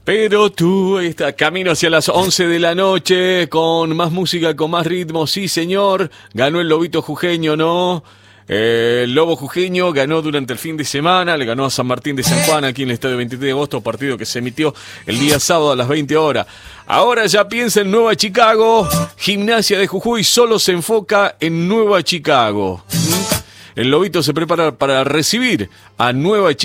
Pero tú estás camino hacia las 11 de la noche con más música, con más ritmo. Sí, señor. Ganó el Lobito Jujeño, ¿no? El Lobo Jujeño ganó durante el fin de semana, le ganó a San Martín de San Juan aquí en el estadio 23 de agosto, partido que se emitió el día sábado a las 20 horas. Ahora ya piensa en Nueva Chicago. Gimnasia de Jujuy solo se enfoca en Nueva Chicago. El Lobito se prepara para recibir a Nueva Chicago.